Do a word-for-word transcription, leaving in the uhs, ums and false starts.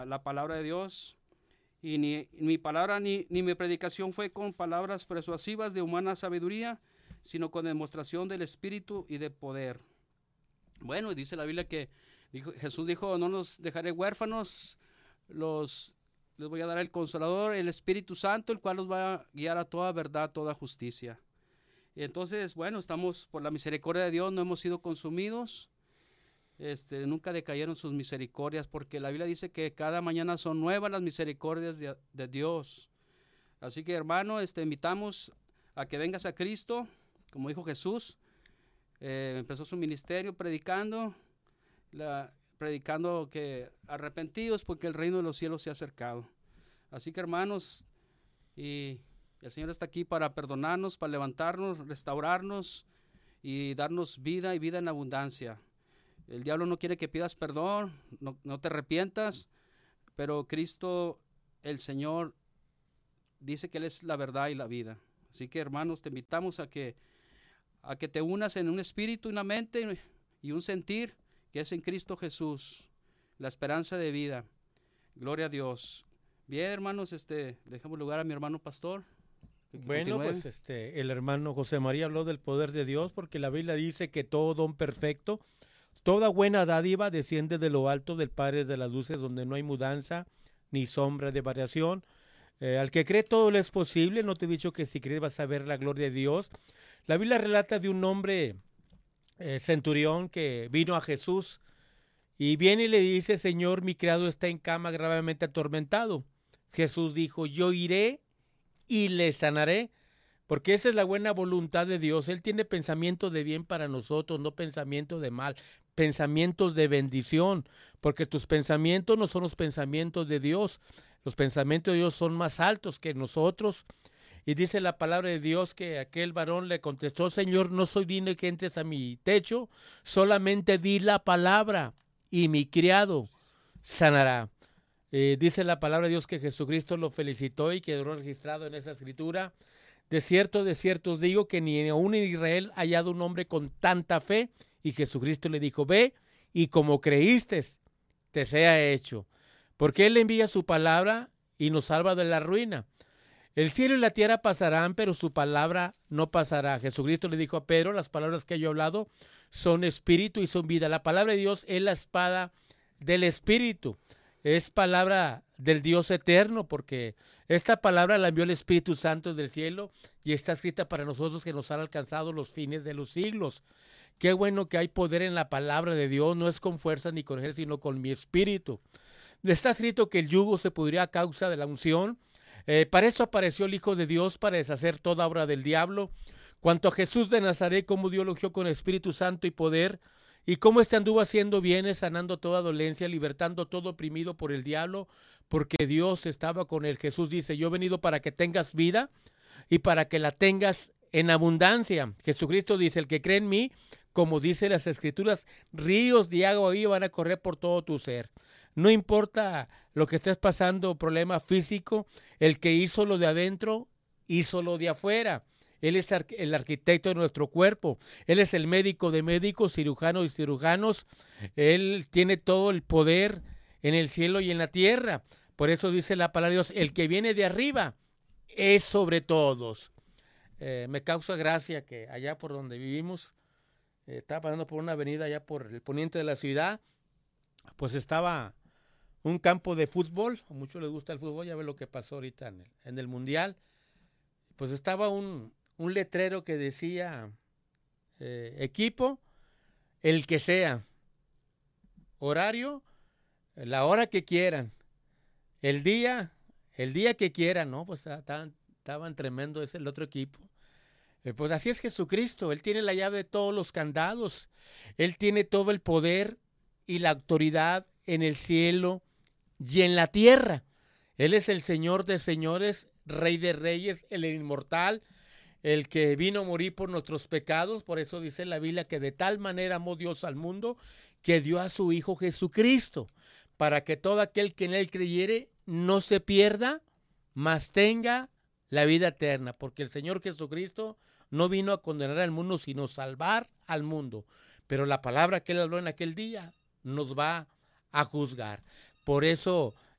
la palabra de Dios. Y ni mi palabra ni, ni mi predicación fue con palabras persuasivas de humana sabiduría, sino con demostración del Espíritu y de poder. Bueno, dice la Biblia que dijo, Jesús dijo, no nos dejaré huérfanos, los, les voy a dar el Consolador, el Espíritu Santo, el cual los va a guiar a toda verdad, toda justicia. Y entonces, bueno, estamos por la misericordia de Dios, no hemos sido consumidos. Este, nunca decayeron sus misericordias, porque la Biblia dice que cada mañana son nuevas las misericordias de, de Dios. Así que, hermano, este, invitamos a que vengas a Cristo, como dijo Jesús. Eh, empezó su ministerio predicando, la, predicando que arrepentidos porque el reino de los cielos se ha acercado. Así que, hermanos, y el Señor está aquí para perdonarnos, para levantarnos, restaurarnos y darnos vida y vida en abundancia. El diablo no quiere que pidas perdón, no, no te arrepientas, pero Cristo, el Señor, dice que Él es la verdad y la vida. Así que, hermanos, te invitamos a que, a que te unas en un espíritu, una mente y un sentir que es en Cristo Jesús, la esperanza de vida. Gloria a Dios. Bien, hermanos, este, dejamos lugar a mi hermano pastor. Bueno, pues este, el hermano José María habló del poder de Dios, porque la Biblia dice que todo don perfecto, toda buena dádiva desciende de lo alto del Padre de las luces, donde no hay mudanza ni sombra de variación. Eh, al que cree todo le es posible. No te he dicho que si crees vas a ver la gloria de Dios. La Biblia relata de un hombre eh, centurión que vino a Jesús y viene y le dice: Señor, mi criado está en cama gravemente atormentado. Jesús dijo: yo iré y le sanaré. Porque esa es la buena voluntad de Dios. Él tiene pensamientos de bien para nosotros, no pensamientos de mal, pensamientos de bendición, porque tus pensamientos no son los pensamientos de Dios. Los pensamientos de Dios son más altos que nosotros. Y dice la palabra de Dios que aquel varón le contestó: Señor, no soy digno que entres a mi techo, solamente di la palabra y mi criado sanará. Eh, dice la palabra de Dios que Jesucristo lo felicitó y quedó registrado en esa escritura. De cierto, de cierto os digo que ni aún en Israel ha hallado un hombre con tanta fe. Y Jesucristo le dijo: ve y como creíste, te sea hecho. Porque Él envía su palabra y nos salva de la ruina. El cielo y la tierra pasarán, pero su palabra no pasará. Jesucristo le dijo a Pedro: las palabras que yo he hablado son espíritu y son vida. La palabra de Dios es la espada del espíritu. Es palabra del Dios eterno, porque esta palabra la envió el Espíritu Santo del cielo y está escrita para nosotros, que nos han alcanzado los fines de los siglos. Qué bueno que hay poder en la palabra de Dios, no es con fuerza ni con ejército, sino con mi espíritu. Está escrito que el yugo se pudría a causa de la unción. Eh, para eso apareció el Hijo de Dios, para deshacer toda obra del diablo. Cuanto a Jesús de Nazaret, cómo Dios lo ungió con Espíritu Santo y poder, y cómo éste anduvo haciendo bienes, sanando toda dolencia, libertando todo oprimido por el diablo, porque Dios estaba con él. Jesús dice: yo he venido para que tengas vida y para que la tengas en abundancia. Jesucristo dice: el que cree en mí, como dice las Escrituras, ríos de agua viva van a correr por todo tu ser. No importa lo que estés pasando, problema físico, el que hizo lo de adentro, hizo lo de afuera. Él es el arquitecto de nuestro cuerpo. Él es el médico de médicos, cirujanos y cirujanos. Él tiene todo el poder en el cielo y en la tierra. Por eso dice la palabra de Dios: el que viene de arriba es sobre todos. Eh, me causa gracia que allá por donde vivimos, eh, estaba pasando por una avenida allá por el poniente de la ciudad, pues estaba un campo de fútbol. A muchos les gusta el fútbol, ya ve lo que pasó ahorita en el, en el Mundial. Pues estaba un... un letrero que decía eh, equipo, el que sea, horario, la hora que quieran, el día, el día que quieran, ¿no? Pues estaban, estaban tremendo, es el otro equipo. Eh, pues así es Jesucristo. Él tiene la llave de todos los candados. Él tiene todo el poder y la autoridad en el cielo y en la tierra. Él es el Señor de señores, Rey de reyes, el inmortal, el que vino a morir por nuestros pecados. Por eso dice la Biblia que de tal manera amó Dios al mundo que dio a su Hijo Jesucristo, para que todo aquel que en él creyere no se pierda, mas tenga la vida eterna. Porque el Señor Jesucristo no vino a condenar al mundo, sino salvar al mundo. Pero la palabra que él habló en aquel día nos va a juzgar. Por eso